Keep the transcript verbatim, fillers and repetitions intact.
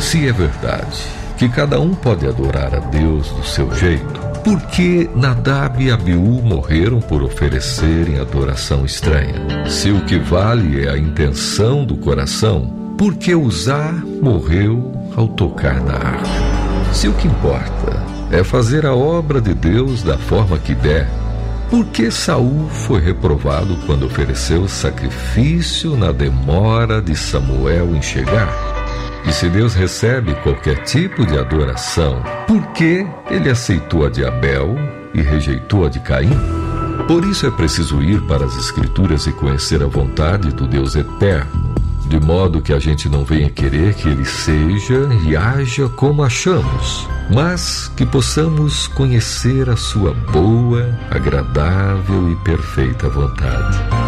Se é verdade que cada um pode adorar a Deus do seu jeito, por que Nadab e Abiú morreram por oferecerem adoração estranha? Se o que vale é a intenção do coração, por que Uzá morreu ao tocar na harpa? Se o que importa é fazer a obra de Deus da forma que der, por que Saul foi reprovado quando ofereceu sacrifício na demora de Samuel em chegar? E se Deus recebe qualquer tipo de adoração, por que ele aceitou a de Abel e rejeitou a de Caim? Por isso é preciso ir para as Escrituras e conhecer a vontade do Deus eterno, de modo que a gente não venha querer que ele seja e haja como achamos, mas que possamos conhecer a sua boa, agradável e perfeita vontade.